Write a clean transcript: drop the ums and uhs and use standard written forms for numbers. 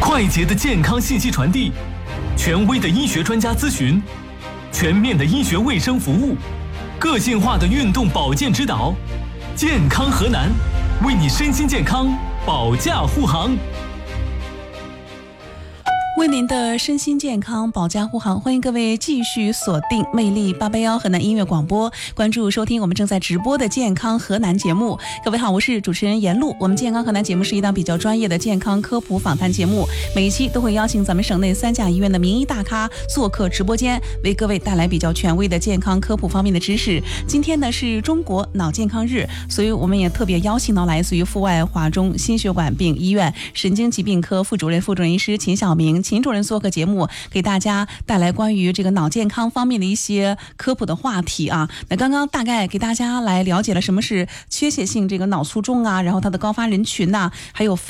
快捷的健康信息传递，权威的医学专家咨询，全面的医学卫生服务，个性化的运动保健指导，健康河南，为你身心健康保驾护航。 为您的身心健康保驾护航，欢迎各位继续锁定魅力881河南音乐广播，关注收听我们正在直播的健康河南节目。各位好，我是主持人严璐。我们健康河南节目是一档比较专业的健康科普访谈节目，每一期都会邀请咱们省内3甲医院的名医大咖做客直播间，为各位带来比较权威的健康科普方面的知识。今天呢是中国脑健康日，所以我们也特别邀请到来自于阜外华中心血管病医院神经疾病科副主任医师秦晓明秦主任做客节目，给大家带来关于这个脑健康方面的一些科普的话题啊。那刚刚大概给大家来了解了什么是缺血性这个脑卒中啊，然后它的高发人群呐，还有